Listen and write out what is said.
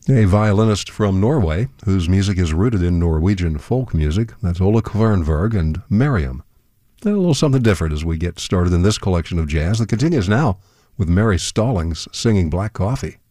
A violinist from Norway whose music is rooted in Norwegian folk music. That's Ola Kvernberg and Miriam. A little something different as we get started in this collection of jazz that continues now with Mary Stallings singing Black Coffee.